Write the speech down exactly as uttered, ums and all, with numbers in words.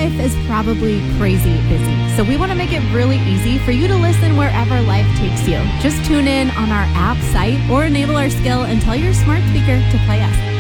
life is probably crazy busy, so we want to make it really easy for you to listen wherever life takes you. Just tune in on our app, site, or enable our skill and tell your smart speaker to play us.